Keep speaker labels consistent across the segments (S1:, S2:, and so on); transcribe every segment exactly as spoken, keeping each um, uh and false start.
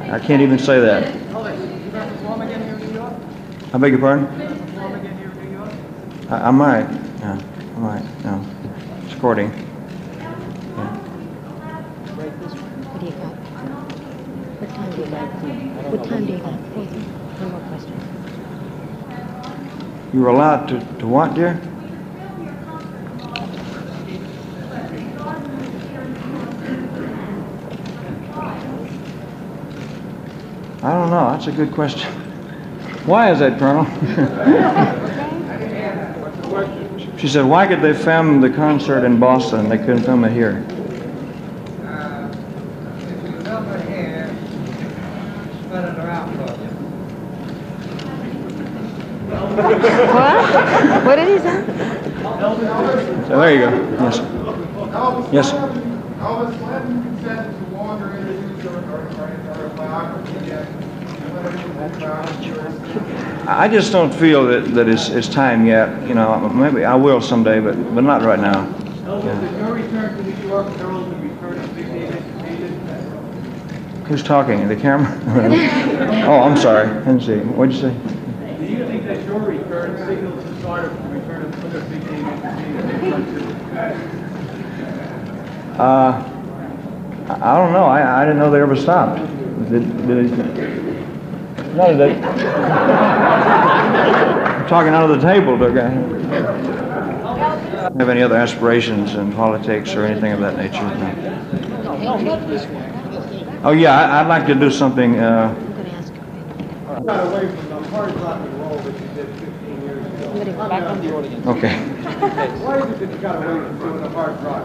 S1: I can't even say that. I beg your pardon? I, I might. Yeah, I might. No. It's recording. Yeah.
S2: What do you got? What time do you got? What time do you got? One more question.
S1: You were allowed to, to what, dear? I don't know. That's a good question. Why is that, Colonel? She said, why could they film the concert in Boston and they couldn't film it here?
S3: Uh, if you film it here, spread it around for you.
S2: What? What did he say?
S1: So there you go. Yes. Yes.
S4: Elvis Clinton consented to wander interviews or, or, or, or a biography again.
S1: I just don't feel that, that it's, it's time yet. You know, maybe I will someday, but, but not right now.
S4: Elvis,
S1: Yeah.
S4: did your return to New York herald the return of Big David David?
S1: Who's talking? The camera? Oh, I'm sorry. I didn't see. What'd you say?
S4: Do you think that your return signals the start of the return of other Big David David?
S1: Uh, I I don't know. I, I didn't know they ever stopped. Did, did it? No, they. I'm talking under the table. Do I have any other aspirations in politics or anything of that nature? No. Oh yeah, I, I'd like to do something. Uh,
S2: I'm going to ask her.
S4: You got away from the hard rock and roll that you did fifteen years ago.
S2: Somebody go back on the audience.
S1: okay.
S4: Why is it that you got away from doing the hard rock?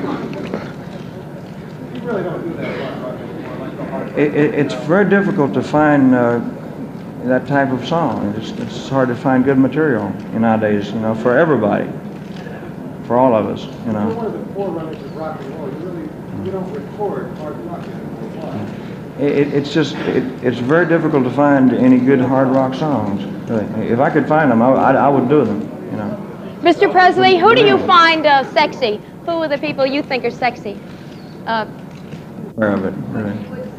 S4: You really don't do that hard rock anymore, like the hard rock.
S1: It, it, it's very difficult to find uh, that type of song. It's, it's hard to find good material nowadays. You know, for everybody, for all of us. You
S4: You're
S1: know.
S4: one of the forerunners of rock and roll. You really, you don't record hard rock anymore. Why?
S1: It, it, it's just, it, it's very difficult to find any good hard rock songs. Really. If I could find them, I, I, I would do them, you know.
S5: Mister Presley, who do you find uh, sexy? Who are the people you think are sexy? Uh,
S1: Aware of it, really.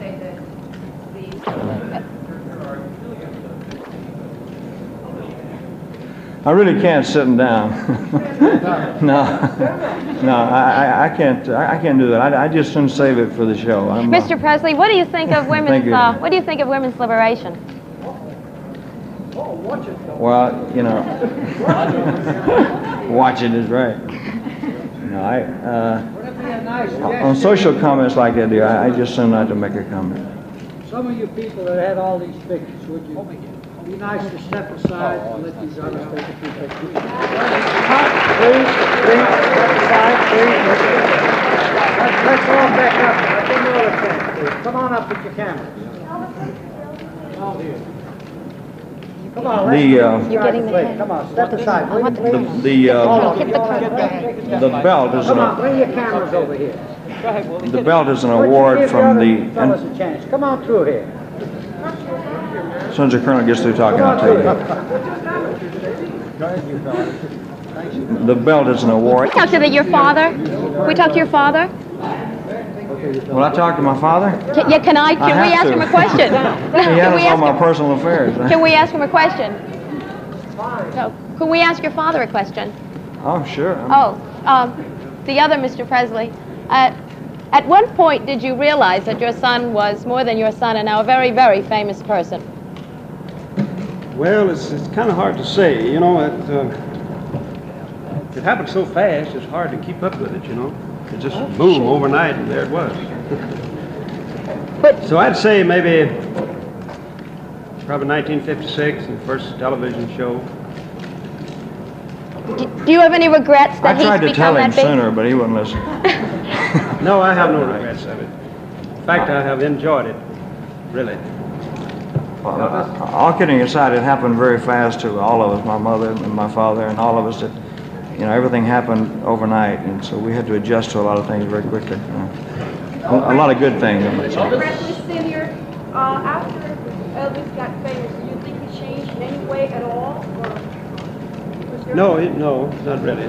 S1: I really can't sit them down. no, no, I, I, I can't, I, I can't do that. I, I just soon save it for the show. I'm, uh,
S5: Mister Presley, what do you think of
S1: Thank
S5: women's?
S1: you.
S5: Uh, what do you think of women's liberation?
S1: Well, you know, watch it is right. No, I, uh, on social comments like that, dear, I, I just soon not to make a comment.
S3: Some of you people that had all these pictures, would you be nice to step aside and let these others take a few pictures? Please, please, step aside, please. Let's, let's all back up. Let's do another thing, please. Come on up with your camera. All here. Come on, let's
S1: The, uh,
S2: You're getting the
S3: please.
S2: head.
S3: Come on, step aside,
S2: I want
S3: please.
S2: the
S1: the, the, uh,
S2: Hit the curtain.
S1: the belt is
S3: Come on,
S1: an,
S3: bring your cameras over here.
S1: the belt is an
S3: Why don't you
S1: award
S3: give
S1: from
S3: other
S1: the,
S3: fellas
S1: and
S3: a chance. Come on through here.
S1: as soon as the colonel gets through talking,
S3: Come
S1: I'll
S3: on
S1: tell
S3: through
S1: you.
S3: here.
S1: The belt is an award.
S5: Talk to the, your father. Can we talk to your father?
S1: Will I talk to my father?
S5: Can, yeah, can I? Can
S1: I
S5: we
S1: have
S5: ask
S1: to.
S5: him a question?
S1: He
S5: Can we
S1: handles all
S5: ask
S1: my
S5: him?
S1: personal affairs.
S5: Can we ask him a question? No. Can we ask your father a question?
S1: Oh, sure.
S5: Oh, um, the other Mister Presley. Uh, at what point did you realize that your son was more than your son and now a very, very famous person?
S6: Well, it's, it's kind of hard to say. You know, it, uh, it happened so fast, it's hard to keep up with it, you know. It just boom, overnight, and there it was.
S5: But
S6: So I'd say maybe probably nineteen fifty-six, the first television show.
S5: do, do you have any regrets that
S1: I tried to
S5: he's
S1: tell
S5: become
S1: him
S5: that big?
S1: sooner, but he wouldn't listen.
S6: No, I have no regrets of it. In fact, I have enjoyed it, really.
S1: Well, uh, all kidding aside, it happened very fast to all of us, my mother and my father and all of us. That, you know, everything happened overnight, and so we had to adjust to a lot of things very quickly. You know. A, a lot of good things. I might say.
S7: Presley Senior, uh, after Elvis got famous, do you think he changed in any way at all? Or was there
S6: No, it, no, not really.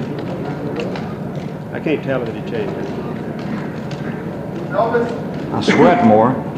S6: I can't tell that he changed it.
S4: Elvis,
S1: I sweat more.